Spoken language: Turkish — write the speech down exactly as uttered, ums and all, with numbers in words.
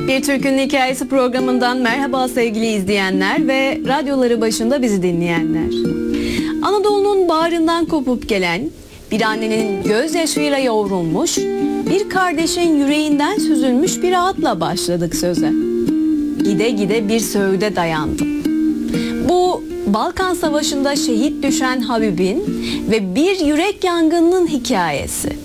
Bir Türk'ün Hikayesi programından merhaba sevgili izleyenler ve radyoları başında bizi dinleyenler. Anadolu'nun bağrından kopup gelen, bir annenin gözyaşıyla yoğrulmuş, bir kardeşin yüreğinden süzülmüş bir adla başladık söze. Gide gide bir söğüde dayandım. Bu Balkan Savaşı'nda şehit düşen Habib'in ve bir yürek yangınının hikayesi.